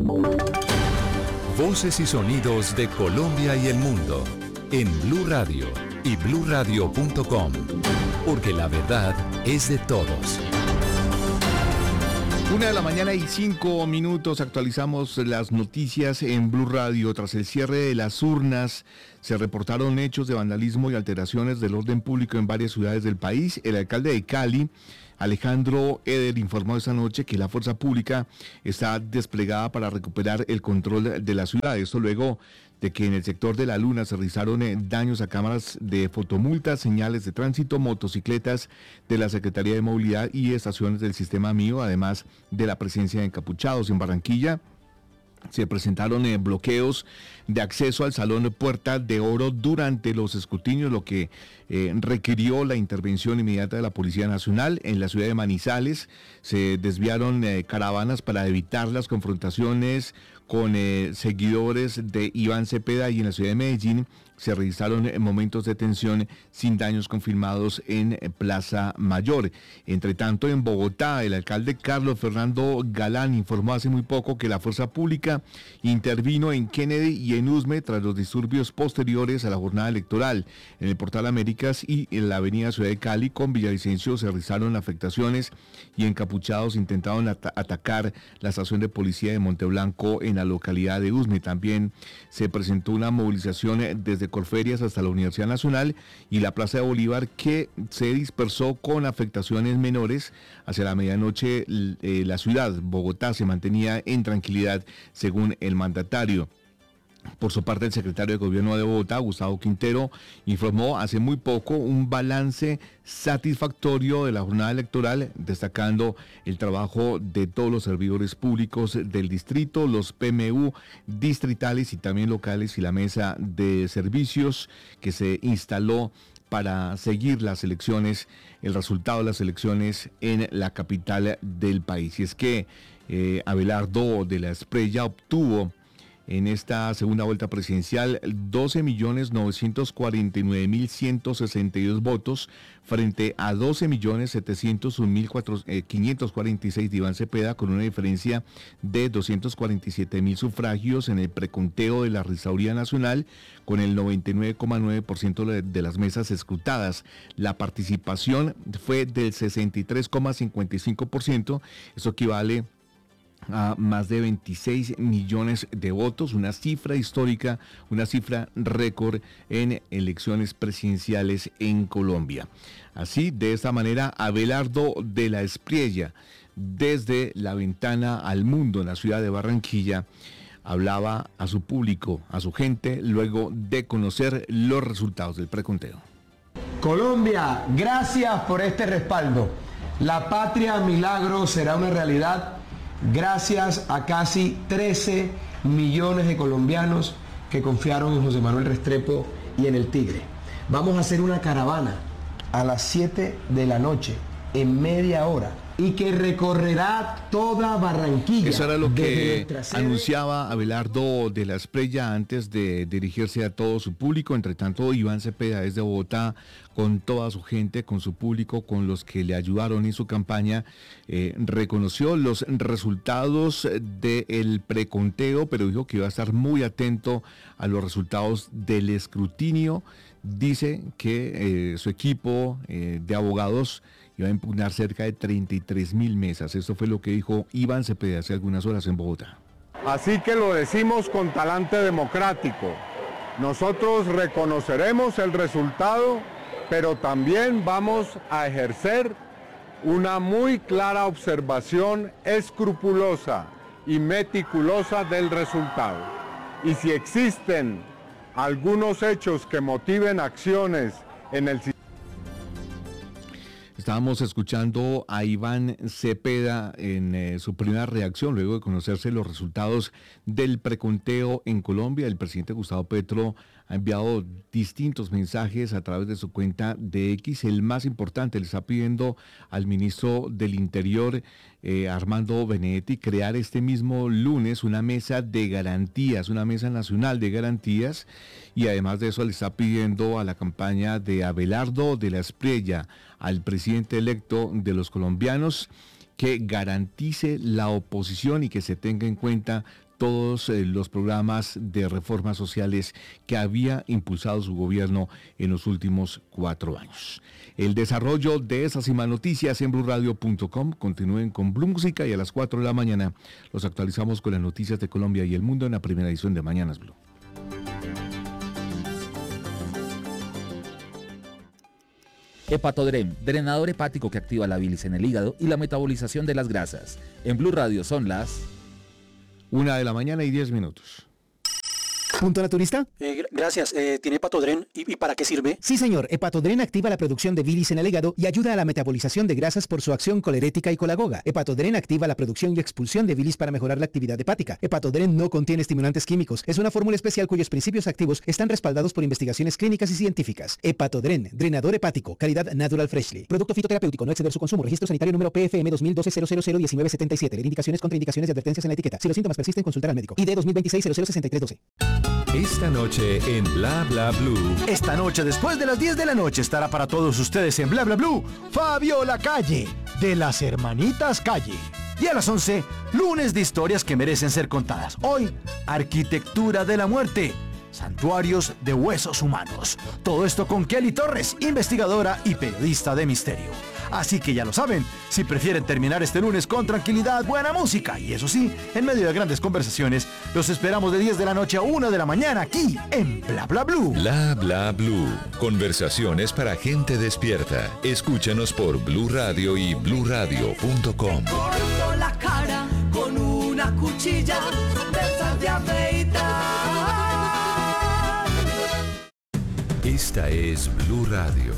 Voces y sonidos de Colombia y el mundo en Blue Radio y bluradio.com, porque la verdad es de todos. 1:05 a.m. Actualizamos las noticias en Blue Radio. Tras el cierre de las urnas, se reportaron hechos de vandalismo y alteraciones del orden público en varias ciudades del país. El alcalde de Cali, Alejandro Eder, informó esta noche que la fuerza pública está desplegada para recuperar el control de la ciudad. Esto luego de que en el sector de La Luna se realizaron daños a cámaras de fotomultas, señales de tránsito, motocicletas de la Secretaría de Movilidad y estaciones del Sistema Mío, además de la presencia de encapuchados. En Barranquilla se presentaron bloqueos de acceso al Salón Puerta de Oro durante los escrutinios, lo que requirió la intervención inmediata de la Policía Nacional. En la ciudad de Manizales se desviaron caravanas para evitar las confrontaciones con seguidores de Iván Cepeda, y en la ciudad de Medellín se registraron momentos de tensión sin daños confirmados en Plaza Mayor. Entre tanto, en Bogotá, el alcalde Carlos Fernando Galán informó hace muy poco que la fuerza pública intervino en Kennedy y en Usme tras los disturbios posteriores a la jornada electoral. En el Portal Américas y en la avenida Ciudad de Cali con Villavicencio se realizaron afectaciones y encapuchados intentaron atacar la estación de policía de Monteblanco en la localidad de Usme. También se presentó una movilización desde Corferias hasta la Universidad Nacional y la Plaza de Bolívar, que se dispersó con afectaciones menores. Hacia la medianoche la ciudad, Bogotá, se mantenía en tranquilidad, según el mandatario. Por su parte, el secretario de Gobierno de Bogotá, Gustavo Quintero, informó hace muy poco un balance satisfactorio de la jornada electoral, destacando el trabajo de todos los servidores públicos del distrito, los PMU distritales y también locales, y la mesa de servicios que se instaló para seguir las elecciones, el resultado de las elecciones en la capital del país. Y es que Abelardo de la Espriella obtuvo en esta segunda vuelta presidencial 12.949.162 votos frente a 12.701.546 de Iván Cepeda, con una diferencia de 247.000 sufragios en el preconteo de la Registraduría Nacional, con el 99,9% de las mesas escrutadas. La participación fue del 63,55%, eso equivale a más de 26 millones de votos, una cifra histórica, una cifra récord en elecciones presidenciales en Colombia. Así, de esta manera, Abelardo de la Espriella, desde la ventana al mundo en la ciudad de Barranquilla, hablaba a su público, a su gente, luego de conocer los resultados del preconteo. Colombia, gracias por este respaldo. La patria milagro será una realidad gracias a casi 13 millones de colombianos que confiaron en José Manuel Restrepo y en el Tigre. Vamos a hacer una caravana a las 7 de la noche, en media hora, y que recorrerá toda Barranquilla. Eso era lo que anunciaba Abelardo de la Espriella antes de dirigirse a todo su público. Entre tanto, Iván Cepeda desde Bogotá, con toda su gente, con su público, con los que le ayudaron en su campaña, reconoció los resultados del preconteo, pero dijo que iba a estar muy atento a los resultados del escrutinio. Dice que su equipo de abogados iba a impugnar cerca de 33.000 mesas. Esto fue lo que dijo Iván Cepeda hace algunas horas en Bogotá. Así que lo decimos con talante democrático. Nosotros reconoceremos el resultado, pero también vamos a ejercer una muy clara observación escrupulosa y meticulosa del resultado. Y si existen algunos hechos que motiven acciones en el sistema. Estábamos escuchando a Iván Cepeda en su primera reacción luego de conocerse los resultados del preconteo en Colombia. El presidente Gustavo Petro ha enviado distintos mensajes a través de su cuenta de X. El más importante, le está pidiendo al ministro del Interior, Armando Benedetti, crear este mismo lunes una mesa de garantías, una mesa nacional de garantías, y además de eso le está pidiendo a la campaña de Abelardo de la Espriella, al presidente electo de los colombianos, que garantice la oposición y que se tenga en cuenta todos los programas de reformas sociales que había impulsado su gobierno en los últimos 4 años. El desarrollo de esas y más noticias en blurradio.com. Continúen con Blue Música y a las 4 de la mañana los actualizamos con las noticias de Colombia y el mundo en la primera edición de Mañanas Blue. Hepatodrem, drenador hepático que activa la bilis en el hígado y la metabolización de las grasas. En Blue Radio son las 1 de la mañana y 10 minutos. ¿Punto naturista? Gracias. ¿Tiene Hepatodren? ¿Y para qué sirve? Sí, señor. Hepatodren activa la producción de bilis en el hígado y ayuda a la metabolización de grasas por su acción colerética y colagoga. Hepatodren activa la producción y expulsión de bilis para mejorar la actividad hepática. Hepatodren no contiene estimulantes químicos. Es una fórmula especial cuyos principios activos están respaldados por investigaciones clínicas y científicas. Hepatodren, drenador hepático, calidad Natural Freshly. Producto fitoterapéutico, no exceder su consumo. Registro sanitario número PFM 2012-000-1977. Indicaciones, contraindicaciones y advertencias en la etiqueta. Si los síntomas persisten, consultar al médico. ID 2026-006312. Esta noche en Bla Bla Blue. Esta noche, después de las 10 de la noche, estará para todos ustedes en Bla Bla Blue Fabiola Calle, de las Hermanitas Calle. Y a las 11, lunes de historias que merecen ser contadas. Hoy, arquitectura de la muerte, santuarios de huesos humanos. Todo esto con Kelly Torres, investigadora y periodista de misterio. Así que ya lo saben, si prefieren terminar este lunes con tranquilidad, buena música y eso sí, en medio de grandes conversaciones, los esperamos de 10 de la noche a 1 de la mañana aquí en Bla Bla Blue. Bla Bla Blue. Conversaciones para gente despierta. Escúchanos por Blue Radio y bluradio.com. Corto la cara con una cuchilla de esas de afeitar. Esta es Blue Radio.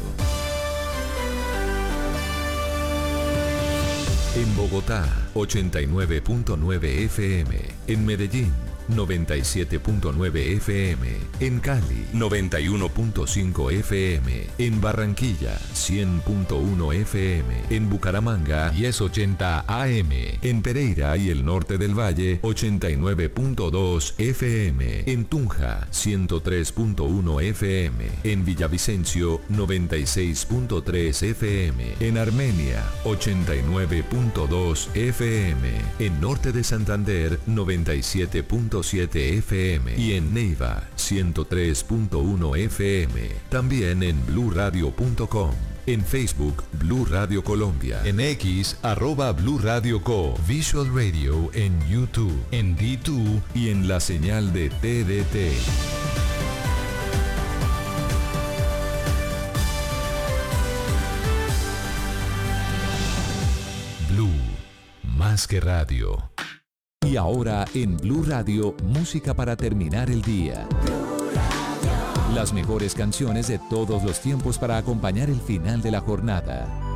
En Bogotá, 89.9 FM. En Medellín, 97.9 FM. En Cali, 91.5 FM. En Barranquilla, 100.1 FM. En Bucaramanga, 1080 AM. En Pereira y el norte del Valle, 89.2 FM. En Tunja, 103.1 FM. En Villavicencio, 96.3 FM. En Armenia, 89.2 FM. En norte de Santander, 97.7 FM y en Neiva 103.1 FM. También en bluradio.com. En Facebook, Blue Radio Colombia. En X, @Blue Radio Co. Visual Radio en YouTube, en D2 y en la señal de TDT. Blue, más que radio. Y ahora en Blue Radio, música para terminar el día. Las mejores canciones de todos los tiempos para acompañar el final de la jornada.